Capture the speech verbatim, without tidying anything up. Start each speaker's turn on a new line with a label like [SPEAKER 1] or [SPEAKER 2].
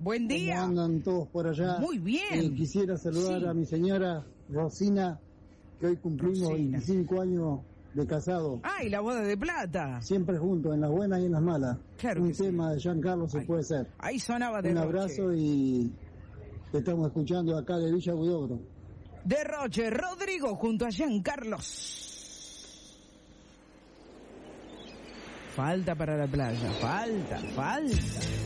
[SPEAKER 1] Buen día.
[SPEAKER 2] ¿Cómo andan todos por allá?
[SPEAKER 1] Muy bien.
[SPEAKER 2] Eh, quisiera saludar
[SPEAKER 1] Sí.
[SPEAKER 2] a mi señora Rosina, que hoy cumplimos
[SPEAKER 1] Rosina.
[SPEAKER 2] veinticinco años de casado.
[SPEAKER 1] Ay, la boda de plata.
[SPEAKER 2] Siempre juntos, en las buenas y en las malas.
[SPEAKER 1] Claro
[SPEAKER 2] Un
[SPEAKER 1] que sí.
[SPEAKER 2] tema de Giancarlo se
[SPEAKER 1] Ay,
[SPEAKER 2] puede ser.
[SPEAKER 1] Ahí sonaba de
[SPEAKER 2] Un
[SPEAKER 1] Roche.
[SPEAKER 2] abrazo y te estamos escuchando acá de Villa Huidobro.
[SPEAKER 1] De Roche, Rodrigo junto a Giancarlos. Falta para la playa, falta, falta.